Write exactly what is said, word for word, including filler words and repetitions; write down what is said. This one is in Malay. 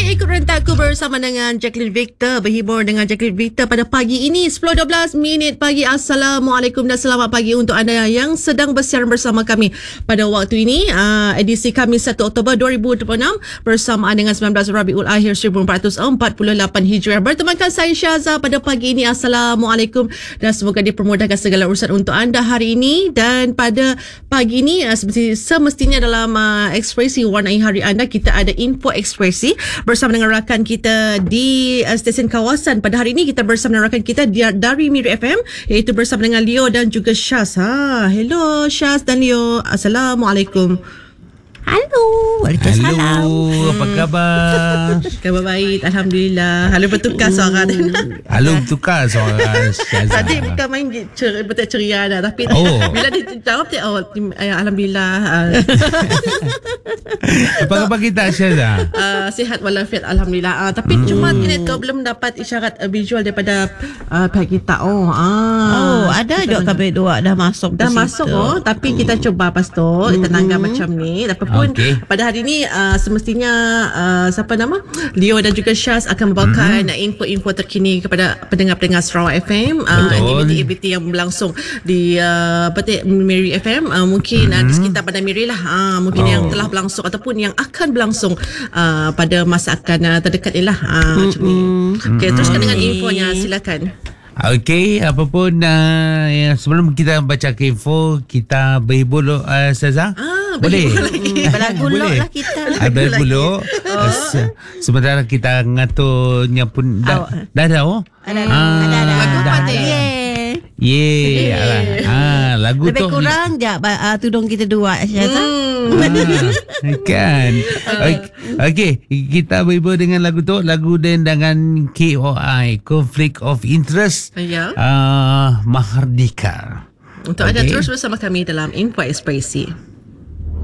Okey, ikut rentakku bersama dengan Jacqueline Victor, berhibur dengan Jacqueline Victor pada pagi ini sepuluh dua belas minit pagi. Assalamualaikum dan selamat pagi untuk anda yang sedang bersiaran bersama kami pada waktu ini, uh, edisi Khamis satu Oktober dua ribu dua puluh enam bersamaan dengan sembilan belas Rabiul Akhir seribu empat ratus empat puluh lapan Hijriah. Bertemankan saya Syaza pada pagi ini. Assalamualaikum dan semoga dipermudahkan segala urusan untuk anda hari ini. Dan pada pagi ini uh, semestinya dalam uh, ekspresi warnai hari anda, kita ada info ekspresi bersama dengan rakan kita di uh, stesen kawasan. Pada hari ini kita bersama dengan rakan kita di, dari Miri F M, iaitu bersama dengan Leo dan juga Syaz. Ha, hello Syaz dan Leo. Assalamualaikum. Halo. Waalaikumsalam. Halo, apa khabar? Khabar baik, Alhamdulillah. Halo bertukar suara. Halo bertukar suara Syazah. Tadi bukan main cer- betul ceria dah, tapi oh. bila dia jawab dia, oh, Alhamdulillah. Apa khabar kita Syazah? Uh, sihat walafiat, Alhamdulillah. Uh, tapi hmm. cuma kita tu belum dapat isyarat uh, visual daripada uh, pihak kita. Oh, ah. Oh, ada juga kami dua dah masuk. Dah masuk oh, tapi kita cuba pas tu hmm. kita tangga macam ni. Tapi pun okay. pada hari ini uh, semestinya uh, siapa nama? Leo dan juga Syaz akan membawakan hmm. info-info terkini kepada pendengar-pendengar Sarawak F M, uh, aktiviti-aktiviti yang berlangsung di uh, Petik Miri F M, uh, mungkin hmm. uh, di sekitar Bandar Miri lah, uh, mungkin oh. yang telah berlangsung ataupun yang akan berlangsung uh, pada masa akan uh, terdekat ni lah, uh, macam ni. Okay, teruskan dengan infonya, silakan. Okey, apapun uh, ya, sebelum kita baca ke info, kita berhibur dulu uh, Syazah. Ah, boleh. Bergulok lah kita. Ah, bergulok. Oh. Se- sementara kita ngaturnya pun dah oh. dah dah oh. Ada ah, ada ada. Lagu dah, apa dia? Ye, yeah. ah, lagu lebih tu lebih kurang je uh, tudung kita dua Syazah. Hmm. Ah, kan. Okey, kita berhibur dengan lagu tu, lagu dan dengan K O I, Conflict of Interest. Ya. Uh, Mahardika. Untuk okay. anda terus bersama kami dalam Info Ekspresi.